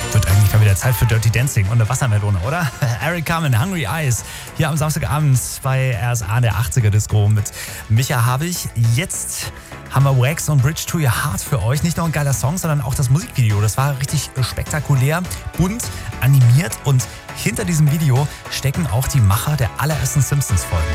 Wird eigentlich mal wieder Zeit für Dirty Dancing und eine Wassermelone, oder? Eric Carmen, Hungry Eyes, hier am Samstagabend bei RSA, der 80er Disco mit Micha Habich. Jetzt haben wir Wax und Bridge to Your Heart für euch. Nicht nur ein geiler Song, sondern auch das Musikvideo. Das war richtig spektakulär und animiert. Und hinter diesem Video stecken auch die Macher der allerersten Simpsons-Folgen.